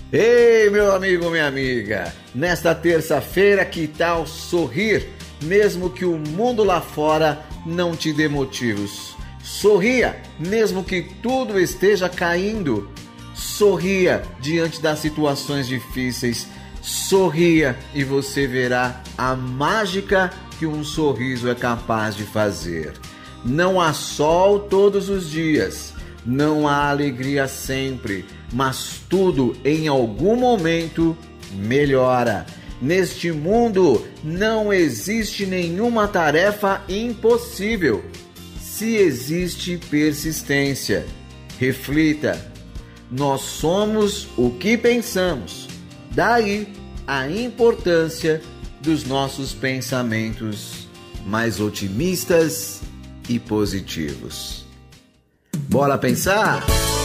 Ei, meu amigo, minha amiga, nesta terça-feira que tal sorrir, mesmo que o mundo lá fora não te dê motivos? Sorria, mesmo que tudo esteja caindo. Sorria diante das situações difíceis. Sorria e você verá a mágica que um sorriso é capaz de fazer. Não há sol todos os dias, não há alegria sempre, mas tudo em algum momento melhora. Neste mundo não existe nenhuma tarefa impossível, se existe persistência. Reflita, nós somos o que pensamos, daí a importância dos nossos pensamentos mais otimistas e positivos. Bora pensar?